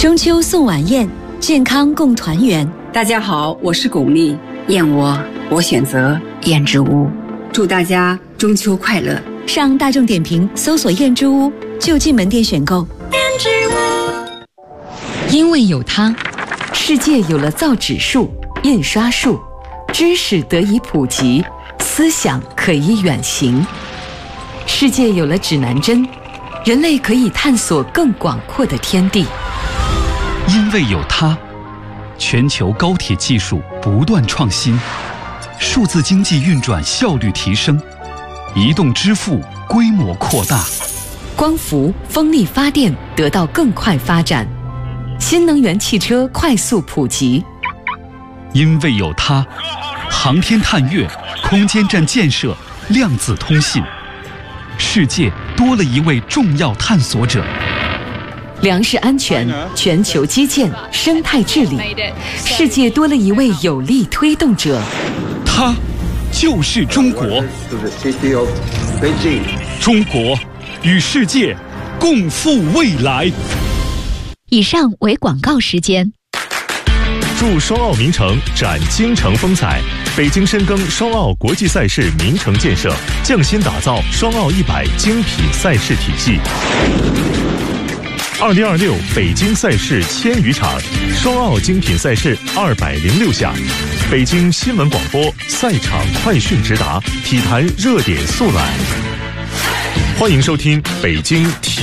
中秋送晚宴，健康共团圆。 大家好，我是巩俐，燕窝我选择燕之屋。祝大家中秋快乐！ 上大众点评搜索燕之屋，就近门店选购。燕之屋， 因为有它，世界有了造纸术、印刷术，知识得以普及，思想可以远行。世界有了指南针，人类可以探索更广阔的天地。 因为有它，全球高铁技术不断创新，数字经济运转效率提升，移动支付规模扩大， 光伏、风力发电得到更快发展，新能源汽车快速普及。 因为有它，航天探月、空间站建设、量子通信，世界多了一位重要探索者。 粮食安全、全球基建、生态治理，世界多了一位有力推动者。 它就是中国。中国与世界共赴未来。 以上为广告时间。 祝双奥名城展京城风采，北京深耕双奥国际赛事名城建设，匠心打造双奥100精品赛事体系。2026北京赛事千余场，双奥精品赛事206项，北京新闻广播赛场快讯直达，体坛热点速览。欢迎收听北京体